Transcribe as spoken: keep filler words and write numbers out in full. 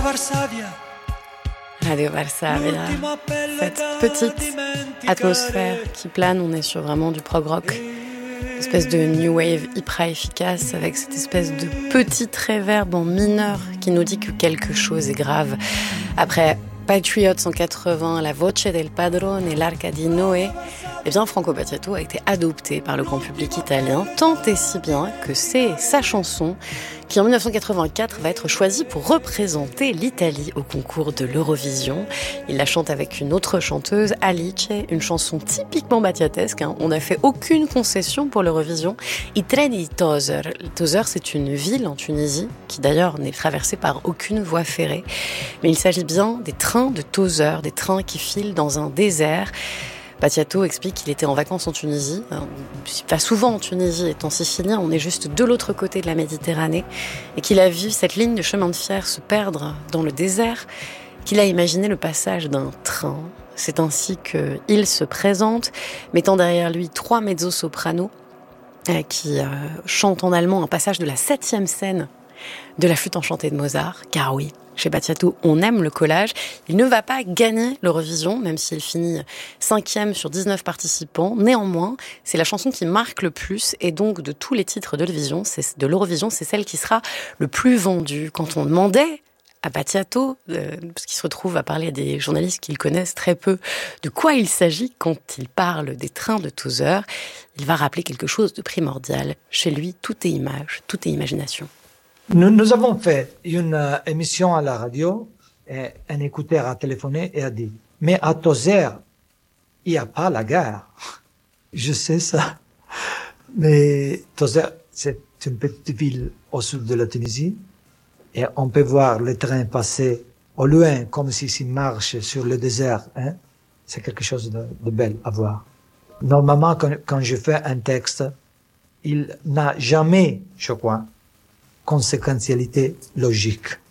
Radio Varsavia, cette petite atmosphère qui plane, on est sur vraiment du prog rock, une espèce de new wave hyper efficace avec cette espèce de petite réverb en mineur qui nous dit que quelque chose est grave. Après Patriots cent quatre-vingts, La Voce del Padrone et L'Arca di Noé, eh bien Franco Battiato a été adopté par le grand public italien, tant et si bien que c'est sa chanson qui en dix-neuf cent quatre-vingt-quatre va être choisie pour représenter l'Italie au concours de l'Eurovision. Il la chante avec une autre chanteuse, Alice, une chanson typiquement battiatesque, hein. On n'a fait aucune concession pour l'Eurovision. I treni di Tozeur. Tozeur, c'est une ville en Tunisie qui d'ailleurs n'est traversée par aucune voie ferrée. Mais il s'agit bien des trains de Tozeur, des trains qui filent dans un désert. Battiato explique qu'il était en vacances en Tunisie. Il va souvent en Tunisie, étant sicilien, on est juste de l'autre côté de la Méditerranée, et qu'il a vu cette ligne de chemin de fer se perdre dans le désert, qu'il a imaginé le passage d'un train. C'est ainsi qu'il se présente, mettant derrière lui trois mezzo-sopranos qui chantent en allemand un passage de la septième scène de la flûte enchantée de Mozart, car oui, chez Battiato, on aime le collage. Il ne va pas gagner l'Eurovision, même s'il finit cinquième sur dix-neuf participants. Néanmoins, c'est la chanson qui marque le plus, et donc de tous les titres de l'Eurovision, c'est, de l'Eurovision, c'est celle qui sera le plus vendue. Quand on demandait à Battiato, euh, parce qu'il se retrouve à parler à des journalistes qu'il connaissent très peu, de quoi il s'agit quand il parle des trains de Tozeur, il va rappeler quelque chose de primordial. Chez lui, tout est image, tout est imagination. Nous, nous avons fait une euh, émission à la radio et un écouteur a téléphoné et a dit « Mais à Tozeur, il n'y a pas la gare. » Je sais ça. Mais Tozeur, c'est une petite ville au sud de la Tunisie et on peut voir les trains passer au loin comme s'ils marchent sur le désert. Hein? C'est quelque chose de, de bel à voir. Normalement, quand, quand je fais un texte, il n'a jamais, je crois, conséquentialité logique.